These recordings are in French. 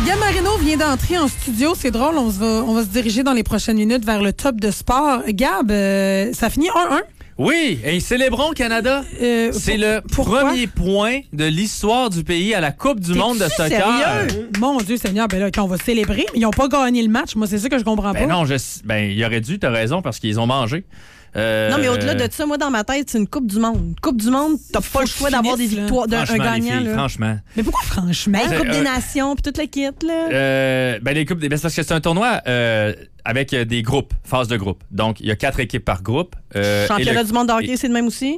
Gab Marino vient d'entrer en studio. C'est drôle, on va se diriger dans les prochaines minutes vers le top de sport. Gab, ça finit 1-1. Oui, et célébrons Canada. C'est le premier point de l'histoire du pays à la Coupe du monde de soccer. Sérieux? Mon Dieu Seigneur, ben là, on va célébrer. Ils n'ont pas gagné le match. Moi, c'est ça que je comprends pas. Non, il aurait dû, t'as raison, parce qu'ils ont mangé. Non, mais au-delà de ça, moi, dans ma tête, c'est une Coupe du monde. Une Coupe du monde, t'as pas le choix d'avoir des victoires d'un gagnant. Filles, là. Franchement. Mais pourquoi franchement? Coupe des Nations, puis toute la kit, là. Les coupes, c'est parce que c'est un tournoi avec des groupes, phase de groupe. Donc, il y a 4 équipes par groupe. Championnat du monde de hockey, c'est le même aussi?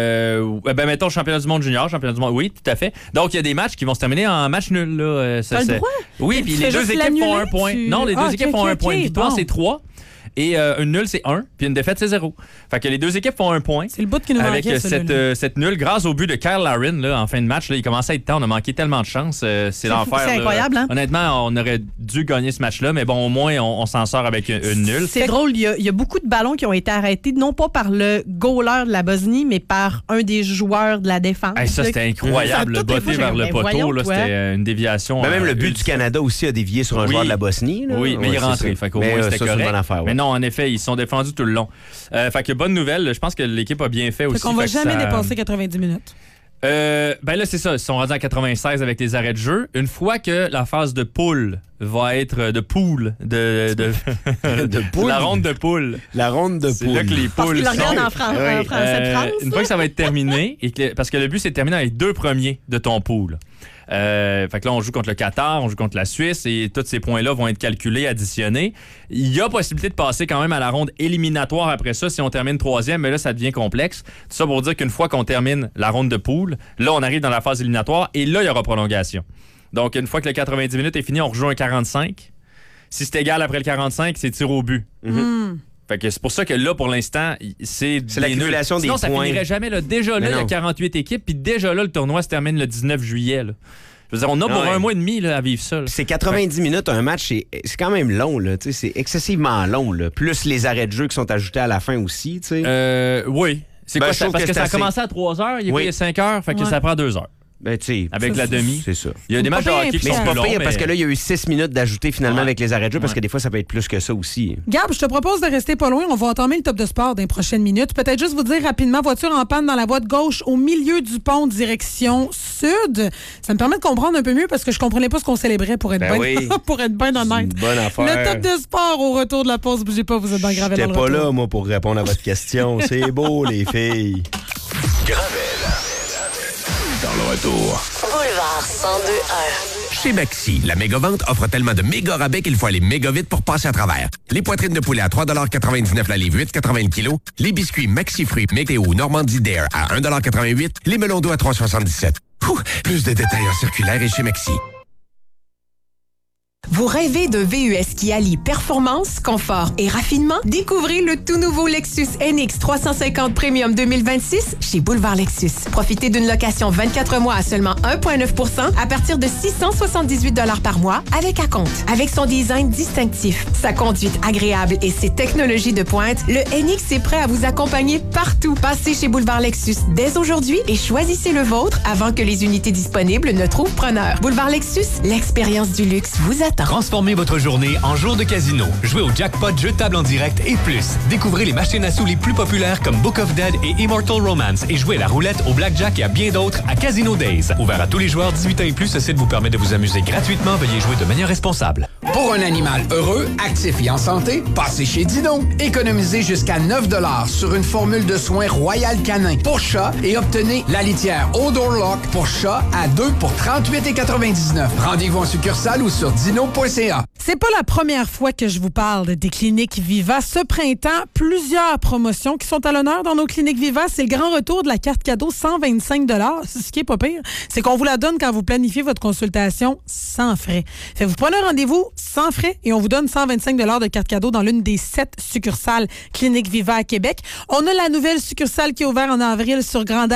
Mettons championnat du monde junior, championnat du monde, oui, tout à fait. Donc, il y a des matchs qui vont se terminer en match nul. Là. T'as le droit? Oui, puis les deux équipes font un point. Non, les deux équipes font un point. Une victoire, c'est 3. Et une nulle, c'est 1. Puis une défaite, c'est 0. Fait que les deux équipes font un point. C'est le bout qui nous avec manquait, cette nulle, grâce au but de Kyle Larin là, en fin de match. Là, il commençait à être temps. On a manqué tellement de chance. C'est l'enfer. C'est incroyable. Hein? Honnêtement, on aurait dû gagner ce match-là. Mais bon, au moins, on s'en sort avec une nulle. C'est drôle. Il y a beaucoup de ballons qui ont été arrêtés, non pas par le goaler de la Bosnie, mais par un des joueurs de la défense. Hey, ça, c'était incroyable. Le botté vers le poteau, là, c'était une déviation. Même le but du Canada aussi a dévié sur un joueur de la Bosnie. Là. Oui, mais il est rentré. Fait qu'au moins, c'était correct. C'est une bonne affaire, mais non, en effet, ils sont défendus tout le long. Fait que bonne nouvelle, je pense que l'équipe a bien fait aussi. Fait qu'on va jamais dépasser 90 minutes. Là, c'est ça. Ils sont rendus à 96 avec les arrêts de jeu. Une fois que la phase de poule va être de poule, de poule. La ronde de poule. La ronde de poule. C'est là que les poules sont. Regarde en français de France. Une fois que ça va être terminé, parce que le but, c'est de terminer avec 2 premiers de ton pool. Fait que là, on joue contre le Qatar, on joue contre la Suisse et tous ces points-là vont être calculés, additionnés. Il y a possibilité de passer quand même à la ronde éliminatoire après ça si on termine 3e, mais là, ça devient complexe. Tout ça pour dire qu'une fois qu'on termine la ronde de poule, là, on arrive dans la phase éliminatoire et là, il y aura prolongation. Donc, une fois que le 90 minutes est fini, on rejoue un 45. Si c'est égal après le 45, c'est tir au but. Fait que c'est pour ça que là, pour l'instant, c'est l'accumulation des points. Sinon, ça finirait jamais. Là. Déjà là, il y a 48 équipes, puis déjà là, le tournoi se termine le 19 juillet. Là. Je veux dire, on a pour un mois et demi là, à vivre ça. Là. C'est 90 minutes, un match, c'est quand même long. Là, c'est excessivement long. Là. Plus les arrêts de jeu qui sont ajoutés à la fin aussi. Oui. C'est quoi ça? Parce que ça a commencé à 3 heures, il y a 5 heures, fait que ça prend 2 heures. Avec la demi. C'est ça. Il y a des matchs de hockey qui sont plus longs. Parce que là, il y a eu 6 minutes d'ajouter finalement avec les arrêts de jeu, parce que des fois, ça peut être plus que ça aussi. Gab, je te propose de rester pas loin. On va entamer le top de sport dans les prochaines minutes. Peut-être juste vous dire rapidement, voiture en panne dans la voie de gauche au milieu du pont direction sud. Ça me permet de comprendre un peu mieux parce que je comprenais pas ce qu'on célébrait pour être bien honnête. Bonne affaire. Le top de sport au retour de la pause. Bougez pas, vous êtes dans Gravel dans le retour. J'étais pas là, moi, pour répondre à votre question. C'est beau, les filles. Gravel. Dans le retour. Boulevard 102.1. Chez Maxi, la méga-vente offre tellement de méga rabais qu'il faut aller méga vite pour passer à travers. Les poitrines de poulet à 3,99 la livre, 8,80 le kilo. Les biscuits Maxi Fruits Météo Normandie Dare à 1,88 les melons d'eau à 3,77. Plus de détails en circulaire et chez Maxi. Vous rêvez d'un VUS qui allie performance, confort et raffinement? Découvrez le tout nouveau Lexus NX 350 Premium 2026 chez Boulevard Lexus. Profitez d'une location 24 mois à seulement 1,9% à partir de 678 $ par mois avec acompte. Avec son design distinctif, sa conduite agréable et ses technologies de pointe, le NX est prêt à vous accompagner partout. Passez chez Boulevard Lexus dès aujourd'hui et choisissez le vôtre avant que les unités disponibles ne trouvent preneur. Boulevard Lexus, l'expérience du luxe vous attend. Transformez votre journée en jour de casino. Jouez au jackpot, jeu de table en direct et plus. Découvrez les machines à sous les plus populaires comme Book of Dead et Immortal Romance et jouez à la roulette, au blackjack et à bien d'autres à Casino Days. Ouvert à tous les joueurs 18 ans et plus, ce site vous permet de vous amuser gratuitement. Veuillez jouer de manière responsable. Pour un animal heureux, actif et en santé, passez chez Dino. Économisez jusqu'à 9 $ sur une formule de soins Royal Canin pour chat et obtenez la litière Odor Lock pour chat à 2 pour 38,99 $. Rendez-vous en succursale ou sur dino.ca. C'est pas la première fois que je vous parle des cliniques Viva. Ce printemps, plusieurs promotions qui sont à l'honneur dans nos cliniques Viva. C'est le grand retour de la carte cadeau 125 $. Ce qui est pas pire, c'est qu'on vous la donne quand vous planifiez votre consultation sans frais. Fait que vous prenez un rendez-vous sans frais et on vous donne 125 $ de carte cadeau dans l'une des 7 succursales cliniques Viva à Québec. On a la nouvelle succursale qui est ouverte en avril sur Grande